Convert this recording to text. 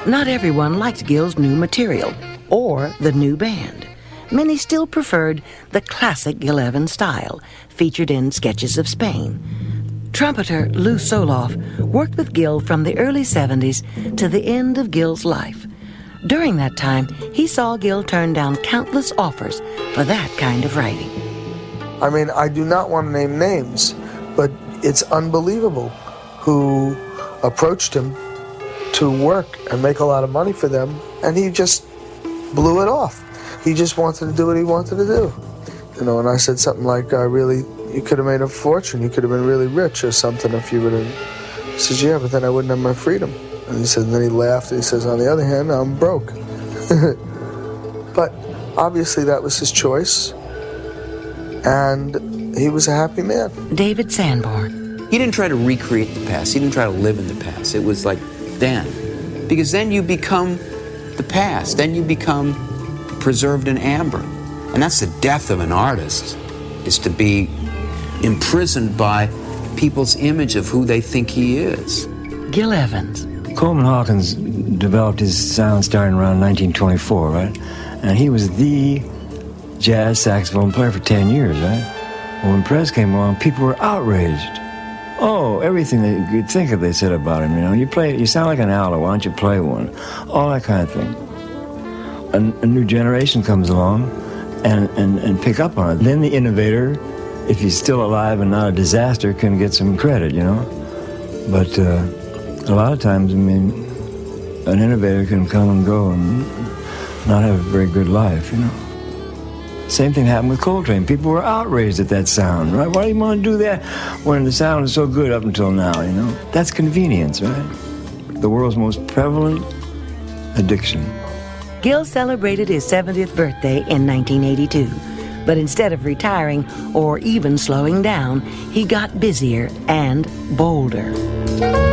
Not everyone liked Gil's new material or the new band. Many still preferred the classic Gil Evans style, featured in Sketches of Spain. Trumpeter Lou Soloff worked with Gil from the early 70s to the end of Gil's life. During that time, he saw Gil turn down countless offers for that kind of writing. I mean, I do not want to name names, but it's unbelievable who approached him to work and make a lot of money for them, and he just blew it off. He just wanted to do what he wanted to do. You know, and I said something like, you could have made a fortune, you could have been really rich or something if you would have. He says, yeah, but then I wouldn't have my freedom. And he said, and then he laughed, and he says, on the other hand, I'm broke. But obviously that was his choice, and he was a happy man. David Sanborn. He didn't try to recreate the past. He didn't try to live in the past. It was like then. Because then you become the past. Then you become preserved in amber. And that's the death of an artist, is to be imprisoned by people's image of who they think he is. Gil Evans. Coleman Hawkins developed his sound starting around 1924, right? And he was the jazz saxophone player for 10 years, right? Well, when Prez came along, people were outraged. Oh, everything that you could think of, they said about him. You know, you sound like an owl, why don't you play one? All that kind of thing. A new generation comes along and pick up on it. Then the innovator, if he's still alive and not a disaster, can get some credit, you know? But a lot of times, I mean, an innovator can come and go and not have a very good life, you know? Same thing happened with Coltrane. People were outraged at that sound, right? Why do you want to do that when the sound is so good up until now, you know? That's convenience, right? The world's most prevalent addiction. Gil celebrated his 70th birthday in 1982. But instead of retiring or even slowing down, he got busier and bolder.